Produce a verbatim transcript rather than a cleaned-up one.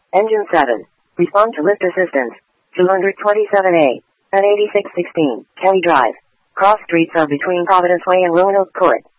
Engine seven. Respond to lift assistance. two twenty-seven A. At eighty-six sixteen, Kelly Drive. Cross streets are between Providence Way and Roanoke Court.